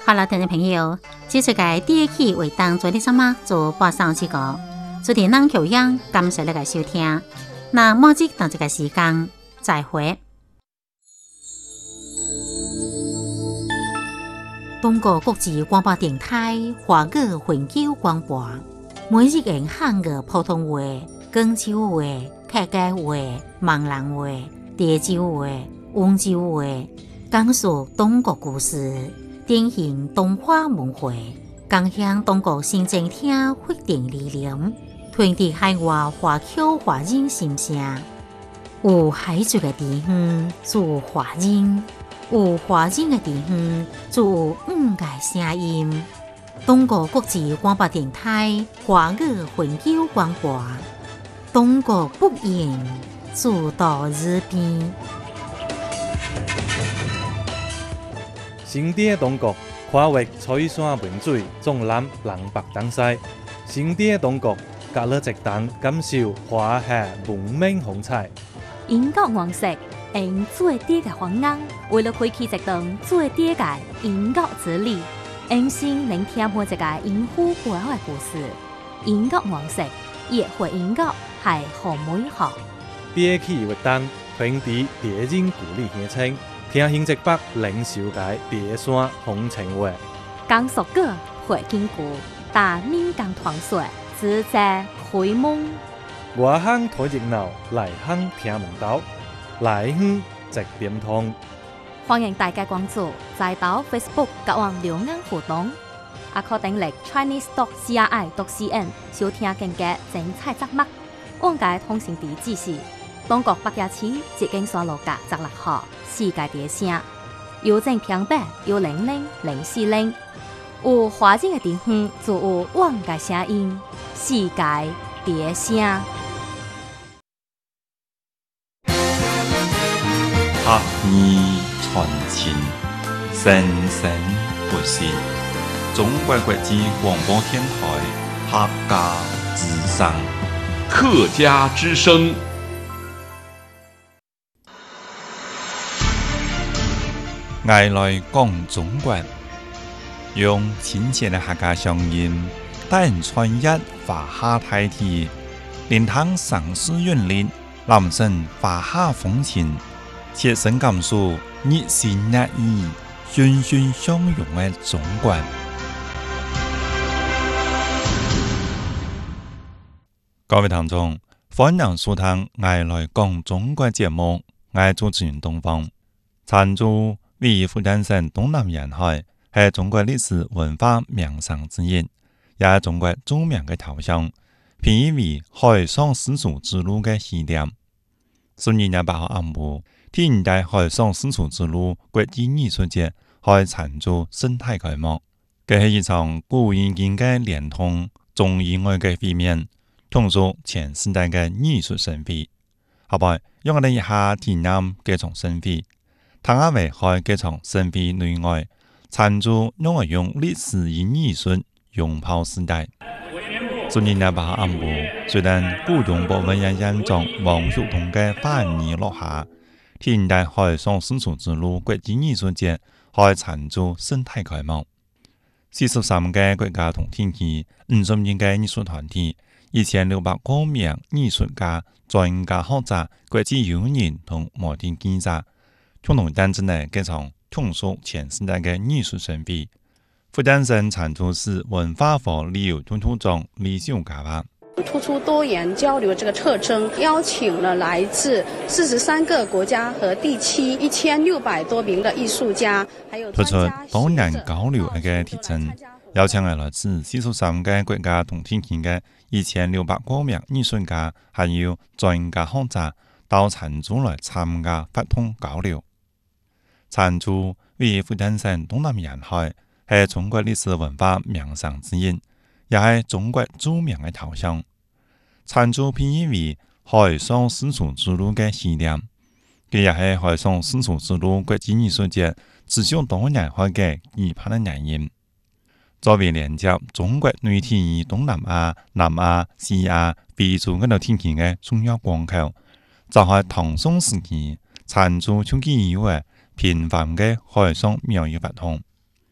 好了，听众朋友，这次嘅第一期为当做你什么做播上这个，做点人口样，感谢你嘅收听。那马上到这个时间，再会。中国国际广播电台华语环球广播，每日用汉语普通话、广州话、客家话、闽南话、潮州话、温州话，讲述中国故事，典型东华文化，共享中国新政厅发展理念，传递海外华侨华人心声。有海族嘅地方，就有华人；有华人嘅地方，就有五个声音。中国国际广播电台华语环球广播，中国不言，主到日边。 新的中国跨越彩山文水，纵览南北东西。新的中国隔了一档，感受华夏文明风采。 英国王室用最低嘅方案，为了开启一档最低嘅英国之旅，用心聆听每一个英虎背后嘅故事。英国王室也会英国系好美好。 第一期活动传递地人故里乡亲，听新直北领受界地山风情话。 讲述个会经过大闽港团水，自在开蒙。 外乡睇热闹，内乡听门道，内乡直点通。 欢迎大家关注在岛 Facebook 甲网留言互动，也可订阅 Chinese.CRI.CN 收听更加精彩节目。往界通讯地址是中国北街市捷径山路甲16号世界地声，邮政平板100-040。有华人嘅地方就有往界声音，世界地声。 客意传情，生生不息。中国国际广播电台客家之声， 客家之声。 爱来讲中国，用亲切的客家乡音，带人穿越华夏大地，聆听城市韵律，揽胜华夏风情。切身感受热情热意、欣欣相融的中国。各位聽眾，歡迎收聽《愛來講中國》節目，我係主持人東方。長洲位於福建省東南沿海，係中國歷史文化名勝之一，也係中國著名嘅頭像，偏為海上絲綢之路嘅起點。12月8號暗晡，第五屆海上絲綢之路國際藝術節喺長洲生態開幕。這係一場古今嘅連通中意外嘅會面，通俗前時代嘅藝術盛會。後來，讓我哋一下體驗這場盛會，睇下為喺這場盛會內外，長洲讓我用歷史與藝術擁抱時代。12月8號暗晡，雖然故宮博物院院長王旭彤嘅反而落下，第五屆海上絲綢之路國際藝術節喺長洲生態開幕。43個國家同地區50人嘅藝術團體，1600多名藝術家、專家學者、國際友人同媒體記者，共同擔正嘅這場通俗前時代嘅藝術盛會。福建省長洲市文化和旅遊處處長李秀嘉話： 突出多元交流這個特徵，邀請了來自43個國家和地區1600多名的藝術家，還有專家。 突出多元交流嘅特徵，邀請來自43個國家同地區嘅1600多名藝術家，還有專家學者到長洲來參加活動交流。長洲位於福建省東南沿海，係中國歷史文化名勝之一，也係中國著名嘅頭像。長洲偏為海上絲綢之路嘅起點，佢也係海上絲綢之路國際藝術節持續多年開嘅舉辦嘅原因。作為連接中國內地與東南亞、南亞、西亞、非洲嗰度天氣嘅重要關口，就係唐宋時期長洲長期以來頻繁嘅海上廟宇活動。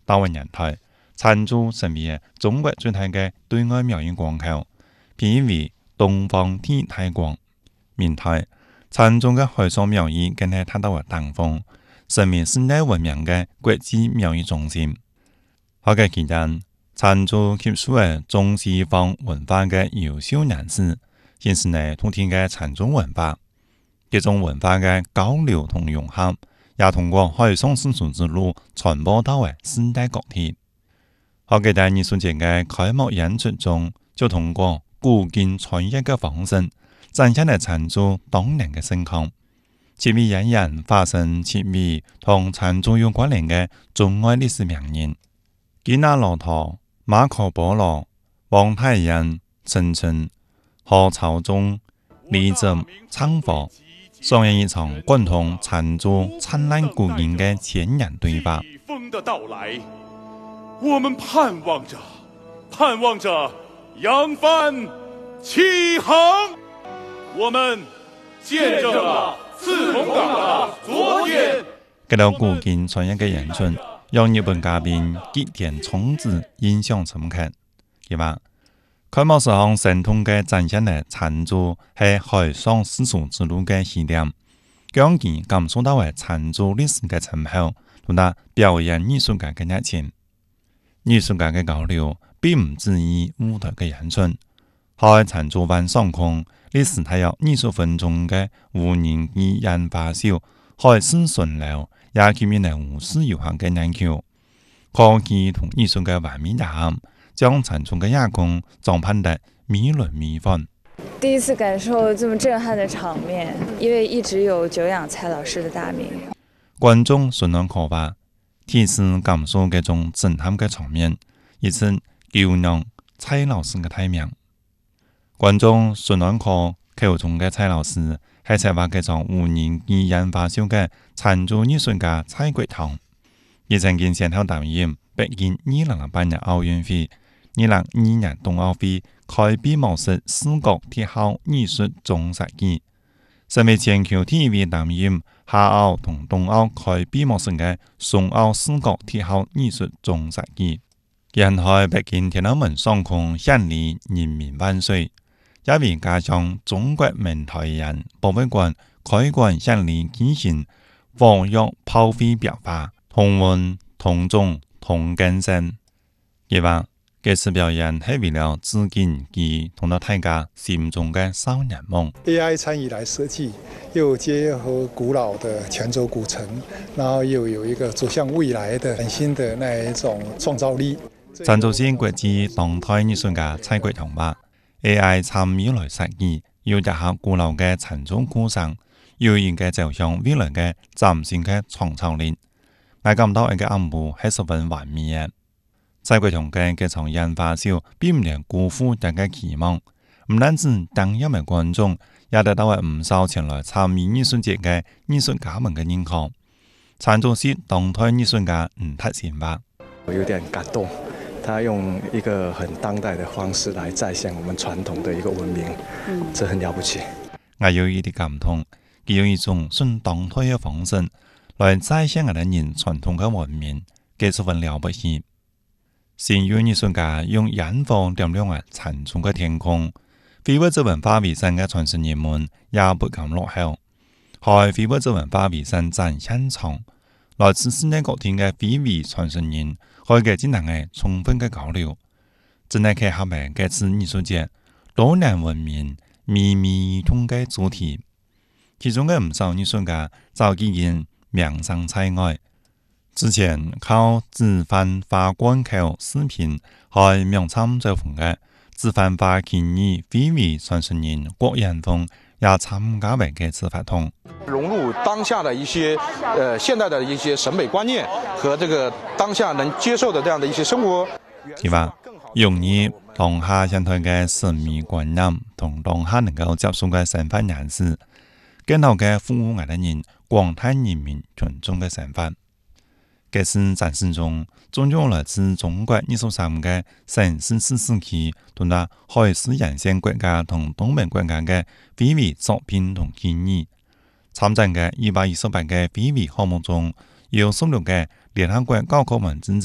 到位人台，殘州成為中國最大嘅對外貿易港口，譬如東方天太光。面台，殘州嘅海上貿易更係達到嘅頂峰，成為世界聞名嘅國際貿易中心。好嘅期間，殘州吸收嘅中西方文化嘅優秀人士，顯示呢通天嘅殘州文化。這種文化嘅交流同融合，也通過海上絲綢之路傳播到嘅世界各地。好嘅，在藝術節嘅開幕演出中，就通過古今傳譯嘅方式，展現了殘州當年嘅盛況。7位演員化身7位同殘州有關聯嘅中外歷史名人，基納羅陀、馬可波羅、黃太仁、陳誠、何朝忠、李澤、昌佛，上演一場貫通殘州燦爛古音嘅前人對話。 風的到來，我們盼望着揚帆起航，我們見證了刺桐港的昨天。 這條古今傳譯嘅演出，讓日本嘉賓吉田聰子印象深刻。佢話開幕時候成功嘅展現了殘州係海上絲綢之路嘅起點，讓佢感受到嘅殘州歷史嘅深厚，同埋表演藝術家嘅熱情。藝術家嘅交流並唔止於舞台嘅演出，喺殘州灣上空，歷時大約20分鐘嘅無人機研發秀，海市蜃樓，也吸引了無數遊客嘅眼球。科技同藝術嘅完美結合，將殘州嘅夜空裝扮得美輪美奐。 第一次感受這麼震撼的場面，因為一直有久仰蔡老師的大名。 觀眾順暢可發，提示感受這種震撼嘅場面，以此表揚蔡老師嘅大名。觀眾順暢可口中嘅蔡老師係策劃這種無人機研發秀嘅殘州藝術家蔡國堂。亦曾經先後擔任北京2008年奧運會、2022年冬奧會開閉幕式視覺體操藝術總設計，成為全球第一位擔任夏奧同冬奧開閉幕式嘅雙奧視覺體操藝術總設計。沿海北京天安門上空響起人民萬歲，也為加強中國文台人博物館開館典禮舉行火藥炮灰表法。同文、同種、同根生。佢話，這次表演係為了致敬佢同到大家心中嘅少年夢。 AI 參與來設計，又結合古老的泉州古城，然後又有一個走向未來的全新的那一種創造力。 殘州市國際當代藝術家蔡國堂話 ，AI 參與來設計，要結合古老嘅殘州古城，要應該走向未來嘅嶄新嘅創造力。我感到一個暗部係十分完美嘅。蔡國堂嘅這場研發秀並唔能辜負大家期望，唔單止當日嘅觀眾，也得到唔少前來參與藝術節嘅藝術家們嘅認可。殘州市當代藝術家吳達賢話： 我有點感動，他用一個很當代的方式來再現我們傳統的一個文明，這很了不起。 我有一啲感動，佢用一種順當代嘅方式來再現我哋人傳統嘅文明，這十分了不起。先有藝術家用煙火點亮了殘州嘅天空，非物質文化遺產嘅傳承人們也不敢落後。喺非物質文化遺產展現場，來自世界各地嘅非遺傳承人可以進行嘅充分嘅交流，真係契合嘅這次藝術節多年文明秘密通嘅主題。其中嘅唔少藝術家早已經名聲在外，之前靠自販花關口視頻喺名參造風嘅自販花建議非遺傳承人郭彥峰也參加為這次活動， 融入當下的一些現代的一些審美觀念和這個當下能接受的這樣的一些生活。 佢話融入當下現代嘅審美觀念同當下能夠接受嘅身份認識，更好嘅服務我哋人廣大人民群眾嘅想法。這次展示中，總有來自中國23個省市自治區同埋海事沿線國家同東盟國家嘅非遺作品同建議。參展嘅128個非遺項目中，有16個聯合國教科文組織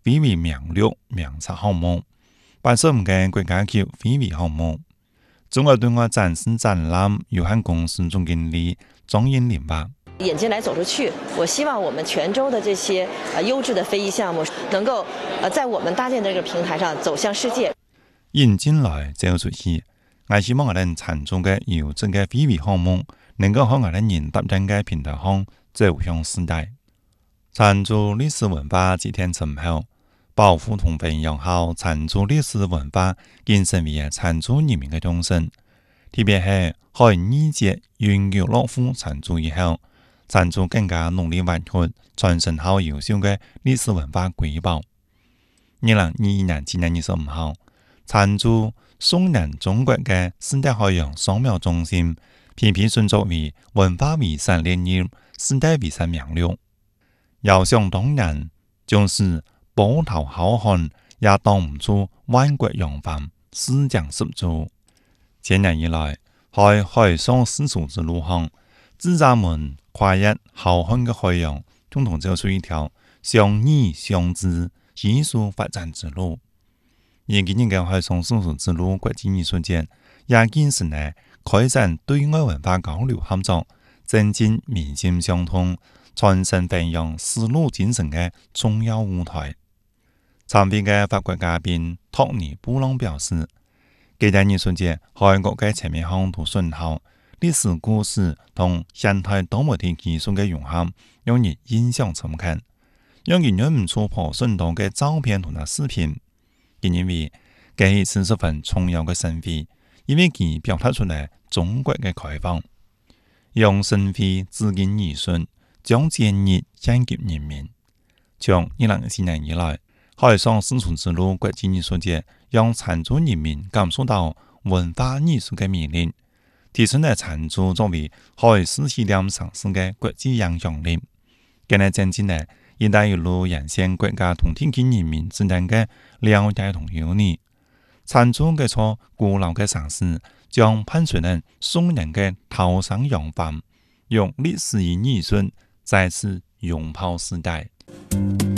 非遗名录名册項目，85嘅國家級非遺項目。中國對外展示展覽有限公司總經理莊英林話： 眼睛來走出去，我希望我們泉州的這些優質的非遺項目能夠在我們搭建的這個平台上走向世界。 眼睛來走出去，我希望我哋產出嘅優質嘅非遺項目能夠喺我哋人搭建嘅平台上走向世界。產出歷史文化幾天之後，保護同分享好產出歷史文化，建成為產出人民嘅終身。特別係喺2節源流落戶產出以後，產出更加努力挖掘傳承好優秀嘅歷史文化瑰寶。2021年7月25號，產出松南中國嘅世界海洋掃描中心被批准作為文化遺產列入世界遺產名錄。遙想當年，就是波濤浩瀚，也擋唔住萬國揚帆，思江十足。千年以來，喺海上絲綢之路上，智者們跨越浩瀚嘅海洋，共同走出一條相依相知、藝術發展之路。而今年嘅海上絲綢之路國際藝術節，也建成了開展對外文化交流合作、增進民心相通、傳承培養絲路精神嘅重要舞台。參與嘅法國嘉賓托尼布朗表示，今年藝術節喺國際層面上都順效，歷史故事同現代多媒體技術嘅融合，讓人印象深刻，讓人忍唔住拍順到嘅照片同埋視頻。佢認為，這係次十分重要嘅盛會，因為佢表達出來中國嘅開放，用盛會致敬藝術，將節日獻給人民。從2014年以來，海上絲綢之路國際藝術節讓產出人民感受到文化藝術嘅魅力，提升了產出作為海事氣量城市嘅國際影響力，更加增進了一帶一路沿線國家同地區人民之間嘅了解同友誼。產出嘅錯古老嘅城市，將伴隨人送人嘅頭上揚帆，用歷史與藝術再次擁抱時代。